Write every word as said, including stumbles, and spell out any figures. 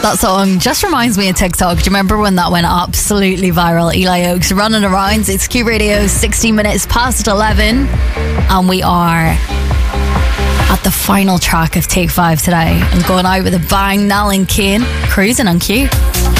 That song just reminds me of TikTok. Do you remember when that went absolutely viral? Eli Oaks running around. It's Q Radio, sixteen minutes past eleven. And we are at the final track of Take Five today. And going out with a bang, Nal and Kane, cruising on Q.